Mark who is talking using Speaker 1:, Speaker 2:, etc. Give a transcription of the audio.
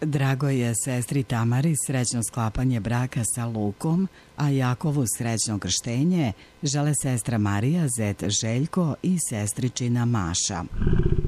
Speaker 1: Drago je sestri Tamari srećno sklapanje braka sa Lukom, a Jakovu srećno krštenje žele sestra Marija, zet Željko i sestričina Maša.